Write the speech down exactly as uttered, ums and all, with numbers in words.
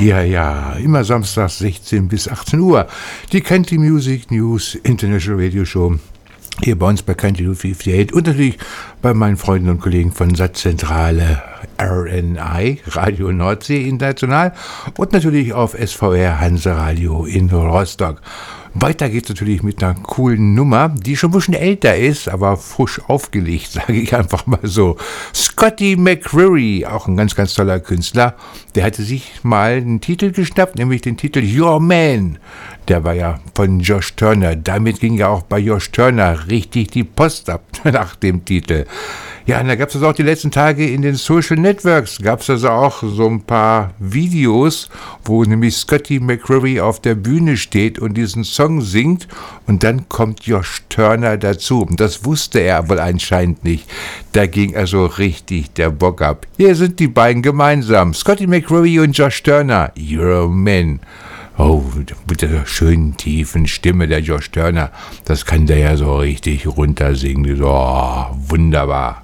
Ja, ja, immer samstags sechzehn bis achtzehn Uhr. Die Country Music News International Radio Show. Hier bei uns bei Country acht und natürlich bei meinen Freunden und Kollegen von Satzzentrale R N I, Radio Nordsee International und natürlich auf S V R Hanse Radio in Rostock. Weiter geht's natürlich mit einer coolen Nummer, die schon ein bisschen älter ist, aber frisch aufgelegt, sage ich einfach mal so. Scotty McCreery, auch ein ganz, ganz toller Künstler, der hatte sich mal einen Titel geschnappt, nämlich den Titel Your Man. Der war ja von Josh Turner. Damit ging ja auch bei Josh Turner richtig die Post ab nach dem Titel. Ja, und da gab es also auch die letzten Tage in den Social Networks, gab es also auch so ein paar Videos, wo nämlich Scotty McCreery auf der Bühne steht und diesen Song singt und dann kommt Josh Turner dazu. Und das wusste er wohl anscheinend nicht. Da ging also richtig der Bock ab. Hier sind die beiden gemeinsam, Scotty McCreery und Josh Turner, You're a Man. Oh, mit der schönen, tiefen Stimme der Josh Turner, das kann der ja so richtig runtersingen. So, oh, wunderbar.